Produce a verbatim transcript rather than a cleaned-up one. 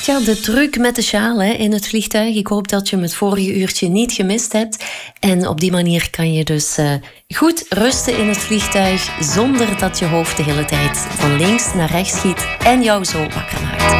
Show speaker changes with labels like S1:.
S1: Tja, de truc met de sjaal hè, in het vliegtuig. Ik hoop dat je hem het vorige uurtje niet gemist hebt. En op die manier kan je dus uh, goed rusten in het vliegtuig zonder dat je hoofd de hele tijd van links naar rechts schiet en jou zo wakker maakt.